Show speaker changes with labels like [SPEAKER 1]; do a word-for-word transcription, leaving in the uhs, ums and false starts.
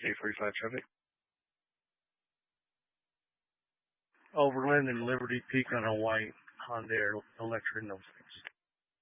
[SPEAKER 1] eight forty-five traffic.
[SPEAKER 2] Overland and Liberty Peak on a white Honda Electra, no six.